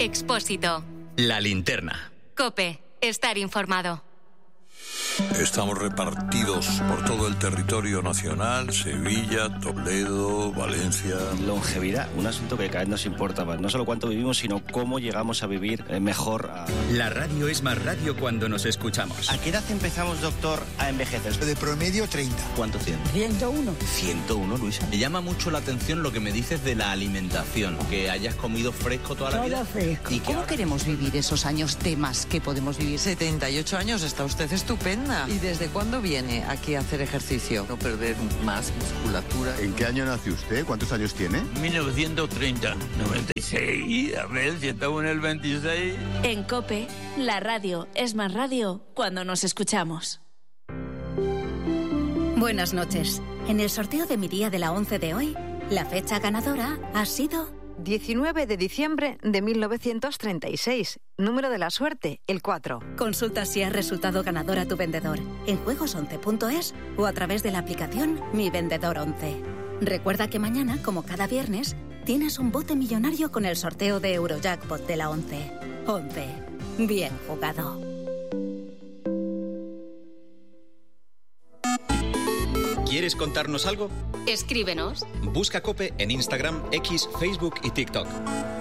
Expósito. La Linterna. COPE. Estar informado. Estamos repartidos por todo el territorio nacional, Sevilla, Toledo, Valencia. Longevidad, un asunto que cada vez nos importa más. No solo cuánto vivimos, sino cómo llegamos a vivir mejor. La radio es más radio cuando nos escuchamos. ¿A qué edad empezamos, doctor, a envejecer? De promedio 30. ¿Cuánto 100? 101. 101, Luisa. Me llama mucho la atención lo que me dices de la alimentación, que hayas comido fresco toda la vida. Fresco. ¿Y ¿Cómo queremos vivir esos años de más que podemos vivir? 78 años, está usted estupenda. ¿Y desde cuándo viene aquí a hacer ejercicio? No perder más musculatura. ¿En qué año nació usted? ¿Cuántos años tiene? 1930. 96. A ver si estamos en el 26. En COPE, la radio es más radio cuando nos escuchamos. Buenas noches. En el sorteo de mi día de la 11 de hoy, la fecha ganadora ha sido 19 de diciembre de 1936. Número de la suerte, el 4. Consulta si has resultado ganador a tu vendedor en juegos11.es o a través de la aplicación Mi Vendedor 11. Recuerda que mañana, como cada viernes, tienes un bote millonario con el sorteo de Eurojackpot de la 11. 11. Bien jugado. ¿Quieres contarnos algo? Escríbenos. Busca COPE en Instagram, X, Facebook y TikTok.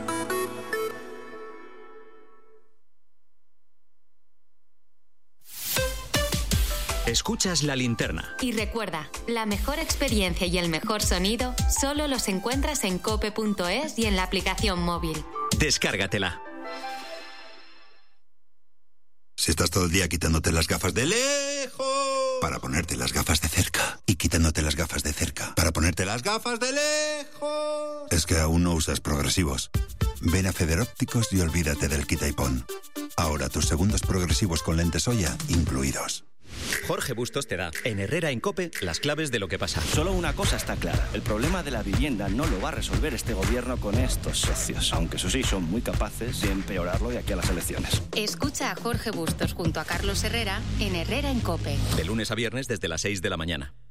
Escuchas La Linterna. Y recuerda, la mejor experiencia y el mejor sonido solo los encuentras en cope.es y en la aplicación móvil. Descárgatela. Si estás todo el día quitándote las gafas de lejos para ponerte las gafas de cerca y quitándote las gafas de cerca para ponerte las gafas de lejos, es que aún no usas progresivos. Ven a Federópticos y olvídate del quita y pon. Ahora tus segundos progresivos con lentes Oya incluidos. Jorge Bustos te da, en Herrera en COPE, las claves de lo que pasa. Solo una cosa está clara. El problema de la vivienda no lo va a resolver este gobierno con estos socios. Aunque eso sí, son muy capaces de empeorarlo de aquí a las elecciones. Escucha a Jorge Bustos junto a Carlos Herrera en Herrera en COPE. De lunes a viernes desde las 6 de la mañana.